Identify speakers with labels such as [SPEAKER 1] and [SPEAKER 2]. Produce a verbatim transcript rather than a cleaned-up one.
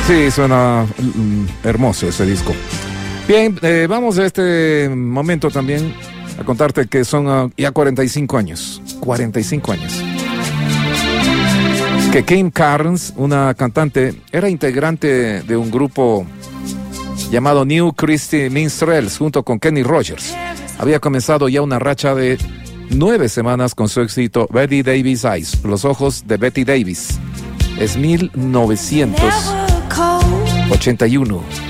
[SPEAKER 1] Sí, suena mm, hermoso ese disco. Bien, eh, vamos a este momento también a contarte que son uh, ya cuarenta y cinco años. cuarenta y cinco años. Que Kim Carnes, una cantante, era integrante de un grupo llamado New Christy Minstrels junto con Kenny Rogers. Había comenzado ya una racha de nueve semanas con su éxito Betty Davis Eyes, los ojos de Betty Davis. Es mil novecientos ochenta y uno.